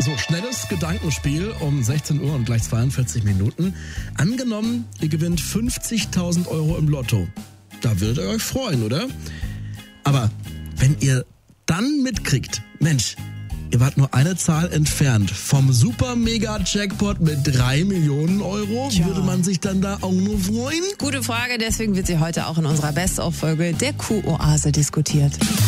So, schnelles Gedankenspiel um 16 Uhr und gleich 42 Minuten. Angenommen, ihr gewinnt 50.000 Euro im Lotto. Da würdet ihr euch freuen, oder? Aber wenn ihr dann mitkriegt, Mensch, ihr wart nur eine Zahl entfernt vom Super-Mega-Jackpot mit 3 Millionen Euro, würde man sich dann da auch nur freuen? Gute Frage, deswegen wird sie heute auch in unserer Best-of-Folge der Q-Oase diskutiert.